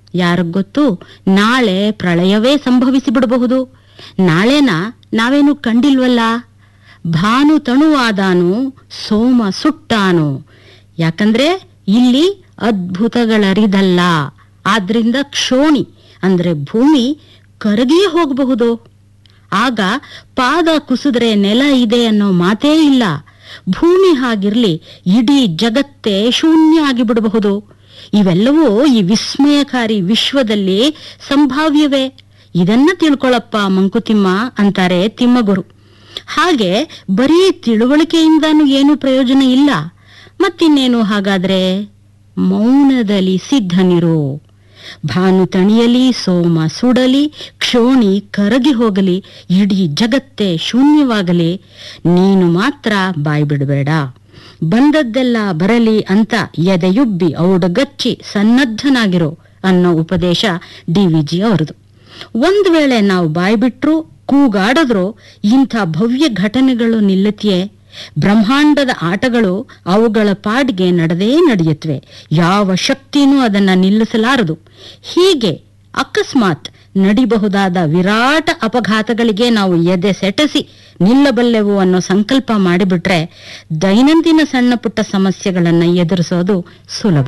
ಯಾರಿಗ್ ಗೊತ್ತು, ನಾಳೆ ಪ್ರಳಯವೇ ಸಂಭವಿಸಿ ಬಿಡಬಹುದು. ನಾಳೆನ ನಾವೇನು ಕಂಡಿಲ್ವಲ್ಲ. ಭಾನು ತಣುವಾದಾನು, ಸೋಮ ಸುಟ್ಟಾನು. ಯಾಕಂದ್ರೆ ಇಲ್ಲಿ ಅದ್ಭುತಗಳರಿದಲ್ಲ. ಆದ್ರಿಂದ ಕ್ಷೋಣಿ ಅಂದ್ರೆ ಭೂಮಿ ಕರಗಿಯೇ ಹೋಗಬಹುದು. ಆಗ ಪಾದ ಕುಸಿದ್ರೆ ನೆಲ ಇದೆ ಅನ್ನೋ ಮಾತೇ ಇಲ್ಲ. ಭೂಮಿ ಹಾಗಿರ್ಲಿ, ಇಡೀ ಜಗತ್ತೇ ಶೂನ್ಯ ಆಗಿಬಿಡಬಹುದು. ಇವೆಲ್ಲವೂ ಈ ವಿಸ್ಮಯಕಾರಿ ವಿಶ್ವದಲ್ಲಿ ಸಂಭಾವ್ಯವೇ. ಇದನ್ನ ತಿಳ್ಕೊಳಪ್ಪ ಮಂಕುತಿಮ್ಮ ಅಂತಾರೆ ತಿಮ್ಮಗುರು. ಹಾಗೆ ಬರೀ ತಿಳುವಳಿಕೆಯಿಂದಾನು ಏನು ಪ್ರಯೋಜನ ಇಲ್ಲ. ಮತ್ತಿನ್ನೇನು ಹಾಗಾದ್ರೆ? ಮೌನದಲ್ಲಿ ಸಿದ್ಧನಿರು. ಭಾನು ತಣಿಯಲಿ, ಸೋಮ ಸುಡಲಿ, ಕ್ಷೋಣಿ ಕರಗಿ ಹೋಗಲಿ, ಇಡೀ ಜಗತ್ತೇ ಶೂನ್ಯವಾಗಲಿ, ನೀನು ಮಾತ್ರ ಬಾಯ್ಬಿಡಬೇಡ. ಬಂದದ್ದೆಲ್ಲ ಬರಲಿ ಅಂತ ಎದೆಯುಬ್ಬಿ ಔಡಗಚ್ಚಿ ಸನ್ನದ್ಧನಾಗಿರೋ ಅನ್ನೋ ಉಪದೇಶ DVG ಅವರದು. ಒಂದು ವೇಳೆ ನಾವು ಬಾಯ್ಬಿಟ್ರು, ಕೂಗಾಡಿದ್ರು ಇಂಥ ಭವ್ಯ ಘಟನೆಗಳು ನಿಲ್ಲುತ್ತೆಯೇ? ಬ್ರಹ್ಮಾಂಡದ ಆಟಗಳು ಅವುಗಳ ಪಾಡ್ಗೆ ನಡೆಯುತ್ತವೆ. ಯಾವ ಶಕ್ತಿನೂ ಅದನ್ನ ನಿಲ್ಲಿಸಲಾರದು. ಹೀಗೆ ಅಕಸ್ಮಾತ್ ನಡಿಬಹುದಾದ ವಿರಾಟ ಅಪಘಾತಗಳಿಗೆ ನಾವು ಎದೆ ಸೆಟಸಿ ನಿಲ್ಲಬಲ್ಲೆವು ಅನ್ನೋ ಸಂಕಲ್ಪ ಮಾಡಿಬಿಟ್ರೆ ದೈನಂದಿನ ಸಣ್ಣ ಪುಟ್ಟ ಸಮಸ್ಯೆಗಳನ್ನ ಎದುರಿಸೋದು ಸುಲಭ.